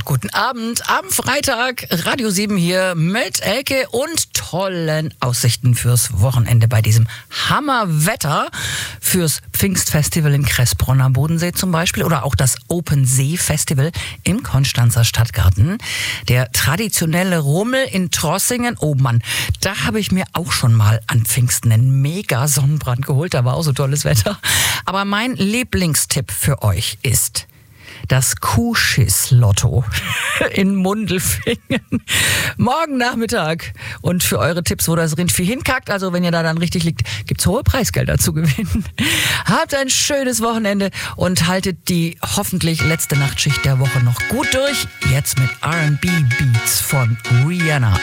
und guten Abend am Freitag. Radio 7 hier mit Elke und tollen Aussichten fürs Wochenende bei diesem Hammerwetter. Fürs Pfingstfestival in Kressbronn am Bodensee zum Beispiel oder auch das Open See Festival im Konstanzer Stadtgarten. Der traditionelle Rummel in Trossingen. Oh Mann, da habe ich mir auch schon mal an Pfingsten einen mega Sonnenbrand geholt. Da war auch so tolles Wetter. Aber mein Lieblingstipp für euch ist das Kuhschiss-Lotto in Mundelfingen. Morgen Nachmittag. Und für eure Tipps, wo das Rindvieh hinkackt, also wenn ihr da dann richtig liegt, gibt's hohe Preisgelder zu gewinnen. Habt ein schönes Wochenende und haltet die hoffentlich letzte Nachtschicht der Woche noch gut durch. Jetzt mit R&B Beats von Rihanna.